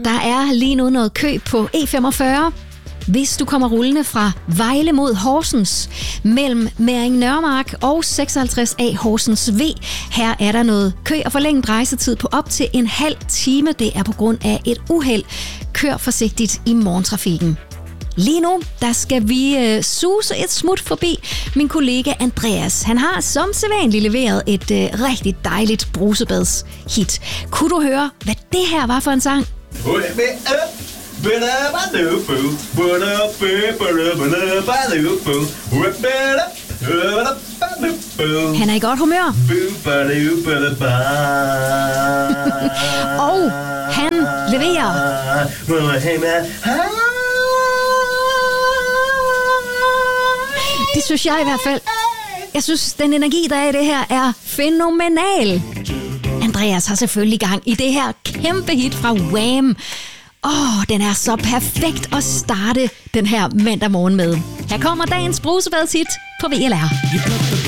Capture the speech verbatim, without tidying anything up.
Der er lige nu noget kø på E femogfyrre. Hvis du kommer rullende fra Vejle mod Horsens, mellem Mæring Nørremark og seksoghalvtreds A Horsens V, her er der noget kø og forlænget rejsetid på op til en halv time. Det er på grund af et uheld. Kør forsigtigt i morgentrafikken. Lige nu, der skal vi øh, suse et smut forbi min kollega Andreas. Han har som sædvanligt leveret et øh, rigtig dejligt brusebadshit. Kunne du høre, hvad det her var for en sang? Han er i godt humør. Og han leverer. Det synes jeg i hvert fald. Jeg synes, den energi, der er i det her, er fænomenal. Andreas har selvfølgelig gang i det her kæmpe hit fra Wham! Åh, oh, den er så perfekt at starte den her mandag morgen med. Her kommer dagens brusebadshit på V L R.